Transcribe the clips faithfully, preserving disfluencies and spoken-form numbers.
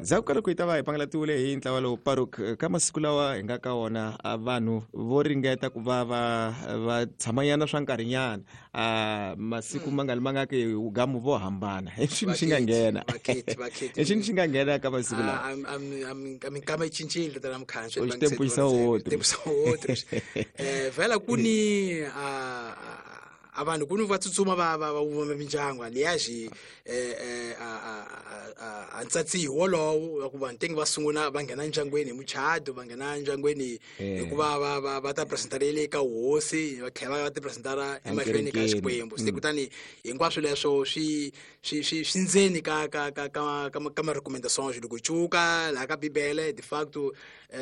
Zakala ku itava hi pangalatule hi ntlawa lowu Paruk ka masiku lawa hi nga ka wona vanhu vo ringeta ku va va va tshamanyana swa nkarhinyana a masiku mangali mangaki ugamu vo hambana hi xini xi nga nghena hi xini xi nga nghena ka masiku lawa amikama ichincile tala mkhancho tempo isa outro tempo isa outro eh vela kuni abantu kuni vatsutsuma va va uma mindyangu aliyaji eh a antsatsi wolowo ku vanhu tengi va sungula va nghena ndyangweni hi muchado va nghena ndyangweni hikuva va va va ta presentarele ka hosi va tlhela va ti presentara emahlweni ka Xikwembu se kutani hinkwaswo leswo swi swi swi ndzeni ka ka ka ka ka ma recommendations loko chuka la ka Bibele de facto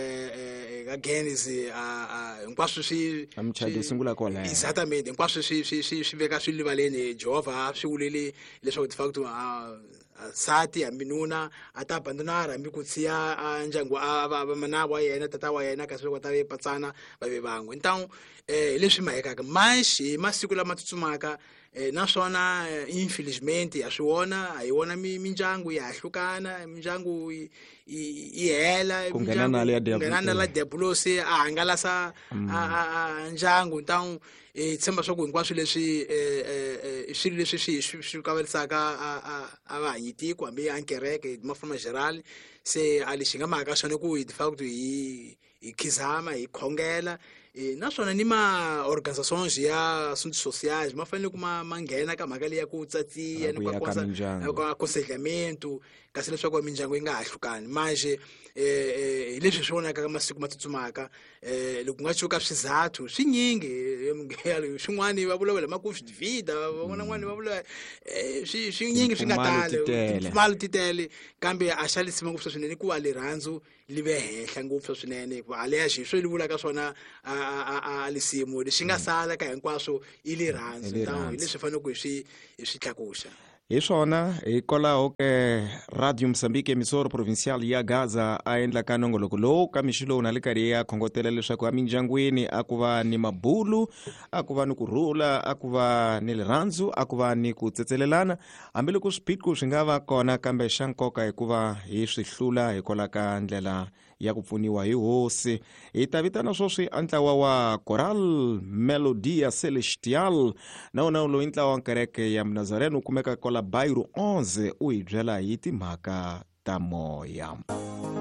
eh ka Genesis a hinkwaswo swi amchado sungula kola exactamente hinkwaswo swi swi swi veka swi livaleni Jehova swi vulele leswo de facto sati aminuna ata abandonara hambi ku tsiya ndyangu a mana wa yena tata wa yena kasi loko ta ve patsana va ve van'we então eh leswi mahekaka mashi masiku lama tsutsumaka naswona infelizmente aswiwona ayiwona mindyangu ya hlukana mindyangu i hela kungena la diabolosi a hangalasa ndyangu então e tshemba swa ku hinkwaswo leswi eh swilo leswi swi swi kavelisaka a vahanyitiko hambi ankereke mafama general se ali xinga mhaka swona ku de facto hi hi khizama hi khongela naswona ni ma organizations ya sociais ma fanele kuma manghena ka mhaka leya ku tsatsiya ni kwa aconselhamento kasi leswaku mindyangu yi nga ha hlukani manje eh leswi swi vonaka ka masiku matsutsumaka eh loko nga chuka swizathu swinyingi swin'wani va vulavula ma ku vida van'wana n'wana va vulavula swi swinyingi swi nga tali mali titele kambe a xalisima ngopfu swinene ku va le rhandzu live henhla ngopfu swinene ku aleya xi swi vulaka swona a lisimo lexi nga sala ka hinkwaswo i le rhandzu leswi fanele ku swi swi tlakuxa hi swona hikwalaho ke Radio Mozambique emisoro provincial ya Gaza a endlaka nongoloko lowu ka mixi lowu na le karhi ya khongotela leswaku emindyangwini a ku va ni mabulu a ku va ni kurhula a ku va ni rirhandzu a ku va ni ku tsetselelana hambiloko swiphiqo swi nga va kona kambe xa nkoka hikuva hi swi hlula hikwalaho ka ndlela ya ku pfuniwa hi hosi hi ta vitana swoswi a ntlawa wa Choral Melodia Celestial na wona loyi ntlawa wa kereke ya Mnazareno u kumeka kola Bairo onze u hi byela hi timhaka ta moya.